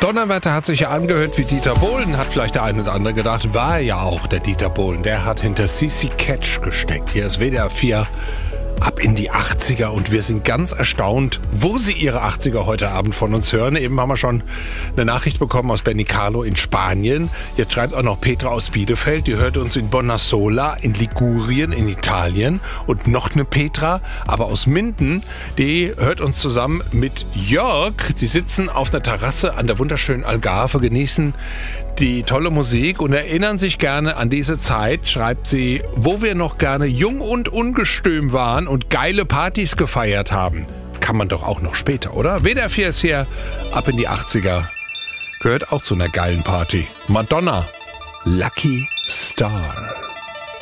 Donnerwetter hat sich ja angehört wie Dieter Bohlen, hat vielleicht der eine oder andere gedacht, war ja auch der Dieter Bohlen. Der hat hinter CC Catch gesteckt. Hier ist WDR 4 ab in die 80er und wir sind ganz erstaunt, wo Sie Ihre 80er heute Abend von uns hören. Eben haben wir schon eine Nachricht bekommen aus Benicarlo in Spanien. Jetzt schreibt auch noch Petra aus Bielefeld, die hört uns in Bonassola, in Ligurien, in Italien. Und noch eine Petra, aber aus Minden, die hört uns zusammen mit Jörg. Sie sitzen auf einer Terrasse an der wunderschönen Algarve, genießen die tolle Musik und erinnern sich gerne an diese Zeit, schreibt sie, wo wir noch gerne jung und ungestüm waren und geile Partys gefeiert haben. Kann man doch auch noch später, oder? WDR 4 ist hier ab in die 80er. Gehört auch zu einer geilen Party. Madonna, Lucky Star.